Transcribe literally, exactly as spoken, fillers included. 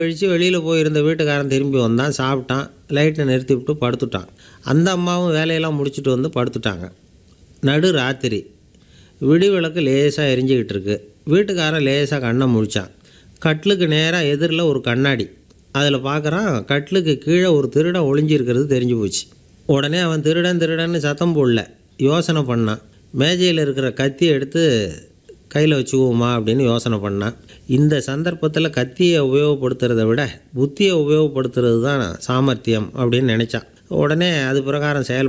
கழித்து வெளியில் போயிருந்த வீட்டுக்காரன் திரும்பி வந்தான், சாப்பிட்டான், லைட்டை நிறுத்தி விட்டு படுத்துட்டான். அந்த அம்மாவும் வேலையெல்லாம் முடிச்சுட்டு வந்து படுத்துட்டாங்க. நடு ராத்திரி, விடி விளக்கு லேசாக எரிஞ்சிக்கிட்டு இருக்கு. வீட்டுக்காரன் லேசாக கண்ணை முழிச்சான். கட்டிலுக்கு நேராக எதிரில் ஒரு கண்ணாடி. அதில் பார்க்குறான், கட்டிலுக்கு கீழே ஒரு திருடன் ஒளிஞ்சிருக்கிறது தெரிஞ்சு போச்சு. உடனே அவன் திருடன் திருடன்னு சத்தம் போடல, யோசனை பண்ணான். மேஜையில் இருக்கிற கத்தியை எடுத்து கையில் வச்சுக்குவோமா அப்படின்னு யோசனை பண்ணான். இந்த சந்தர்ப்பத்தில் கத்தியை உபயோகப்படுத்துறதை விட புத்தியை உபயோகப்படுத்துறது தான் சாமர்த்தியம் அப்படின்னு நினச்சான். உடனே அது பிரகாரம் செயல்